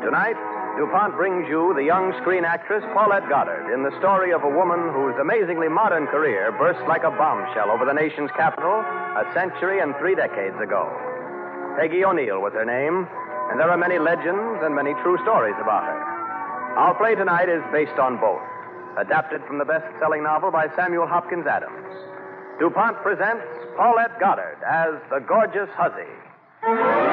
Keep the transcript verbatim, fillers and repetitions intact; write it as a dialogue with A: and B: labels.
A: Tonight, DuPont brings you the young screen actress Paulette Goddard in the story of a woman whose amazingly modern career burst like a bombshell over the nation's capital a century and three decades ago. Peggy O'Neill was her name, and there are many legends and many true stories about her. Our play tonight is based on both, adapted from the best-selling novel by Samuel Hopkins Adams. DuPont presents Paulette Goddard as the gorgeous hussy.